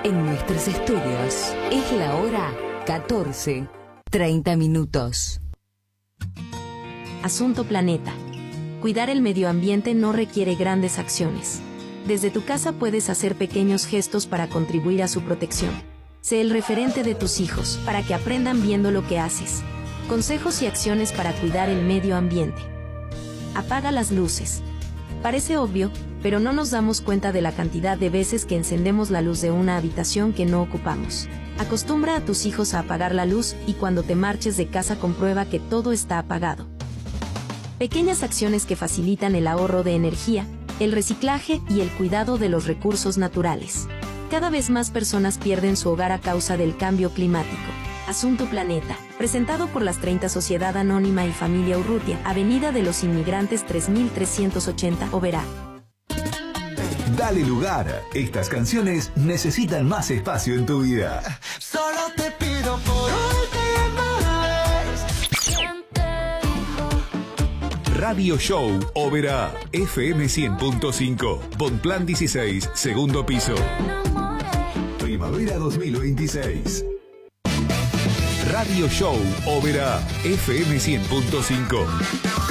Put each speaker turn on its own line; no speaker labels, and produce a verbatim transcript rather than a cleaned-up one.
En nuestros estudios es la hora catorce, treinta minutos.
Asunto Planeta. Cuidar el medio ambiente no requiere grandes acciones. Desde tu casa puedes hacer pequeños gestos para contribuir a su protección. Sé el referente de tus hijos, para que aprendan viendo lo que haces. Consejos y acciones para cuidar el medio ambiente. Apaga las luces. Parece obvio, pero no nos damos cuenta de la cantidad de veces que encendemos la luz de una habitación que no ocupamos. Acostumbra a tus hijos a apagar la luz y cuando te marches de casa comprueba que todo está apagado. Pequeñas acciones que facilitan el ahorro de energía, el reciclaje y el cuidado de los recursos naturales. Cada vez más personas pierden su hogar a causa del cambio climático. Asunto Planeta, presentado por las treinta Sociedad Anónima y Familia Urrutia, Avenida de los Inmigrantes tres mil trescientos ochenta, Oberá.
Dale lugar. Estas canciones necesitan más espacio en tu vida.
Solo te pido por última vez.
Radio Show Oberá, F M cien punto cinco, Bonplan dieciséis, segundo piso. Primavera dos mil veintiséis. Radio Show Oberá, F M cien punto cinco.